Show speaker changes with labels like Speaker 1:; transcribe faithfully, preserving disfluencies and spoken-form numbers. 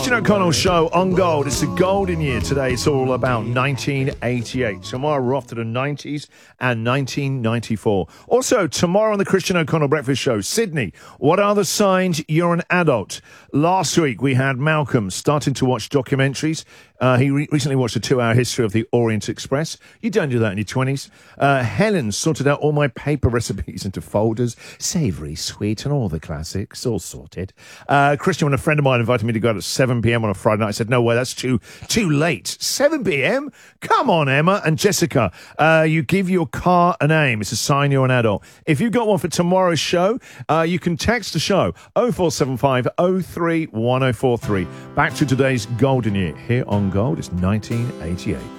Speaker 1: Christian O'Connell Show on Gold. It's the golden year today. It's all about nineteen eighty-eight. Tomorrow we're off to the nineties and nineteen ninety-four. Also, tomorrow on the Christian O'Connell Breakfast Show, Sydney, what are the signs you're an adult? Last week we had Malcolm starting to watch documentaries. Uh, he re- recently watched a two-hour history of the Orient Express. You don't do that in your twenties. Uh, Helen sorted out all my paper recipes into folders. Savoury, sweet, and all the classics. All sorted. Uh, Christian, when a friend of mine invited me to go out at seven p.m. on a Friday night, I said, no way, that's too too late. seven p.m.? Come on, Emma. And Jessica, uh, you give your car a name. It's a sign you're an adult. If you've got one for tomorrow's show, uh, you can text the show oh four seven five oh three one oh four three. Back to today's golden year here on Gold. It's nineteen eighty-eight.